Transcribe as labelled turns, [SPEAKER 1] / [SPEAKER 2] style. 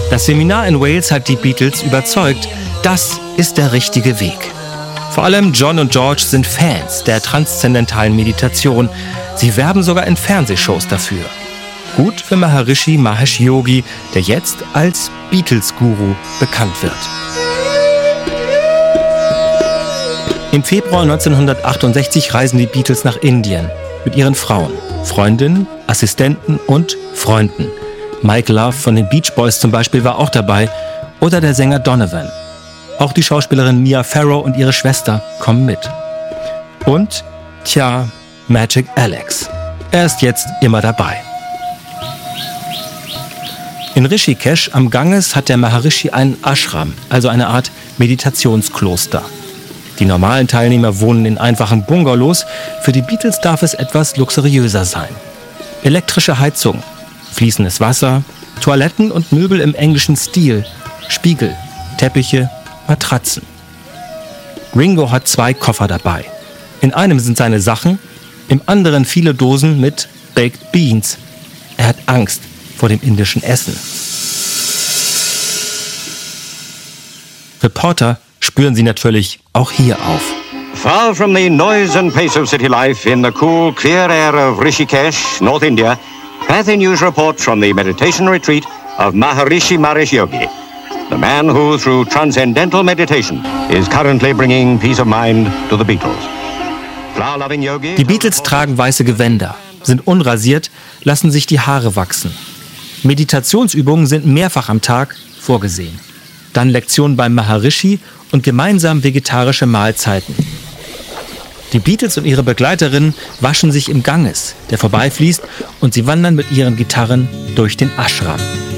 [SPEAKER 1] Das Seminar in Wales hat die Beatles überzeugt, das ist der richtige Weg. Vor allem John und George sind Fans der transzendentalen Meditation. Sie werben sogar in Fernsehshows dafür. Gut für Maharishi Mahesh Yogi, der jetzt als Beatles-Guru bekannt wird. Im Februar 1968 reisen die Beatles nach Indien mit ihren Frauen, Freundinnen, Assistenten und Freunden. Mike Love von den Beach Boys zum Beispiel war auch dabei oder der Sänger Donovan. Auch die Schauspielerin Mia Farrow und ihre Schwester kommen mit. Und, Magic Alex. Er ist jetzt immer dabei. In Rishikesh am Ganges hat der Maharishi einen Ashram, also eine Art Meditationskloster. Die normalen Teilnehmer wohnen in einfachen Bungalows. Für die Beatles darf es etwas luxuriöser sein. Elektrische Heizung, fließendes Wasser, Toiletten und Möbel im englischen Stil, Spiegel, Teppiche, Matratzen. Ringo hat 2 Koffer dabei. In einem sind seine Sachen, im anderen viele Dosen mit Baked Beans. Er hat Angst vor dem indischen Essen. Reporter spüren sie natürlich auch hier auf.
[SPEAKER 2] Far from the noise and pace of city life in the cool, clear air of Rishikesh, North India, Pathé News reports from the meditation retreat of Maharishi Mahesh Yogi, the man who, through transcendental meditation, is currently bringing peace of mind to the Beatles. Flower-loving Yogi.
[SPEAKER 1] Die Beatles tragen weiße Gewänder, sind unrasiert, lassen sich die Haare wachsen. Meditationsübungen sind mehrfach am Tag vorgesehen. Dann Lektionen beim Maharishi und gemeinsam vegetarische Mahlzeiten. Die Beatles und ihre Begleiterinnen waschen sich im Ganges, der vorbeifließt, und sie wandern mit ihren Gitarren durch den Ashram.